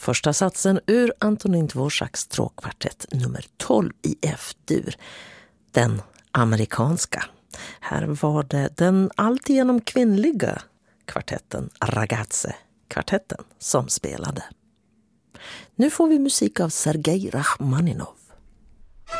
Första satsen ur Antonin Dvoraks stråkkvartett nummer 12 i F-dur, den amerikanska. Här var det den alltigenom kvinnliga kvartetten Ragazze-kvartetten som spelade. Nu får vi musik av Sergej Rachmaninov.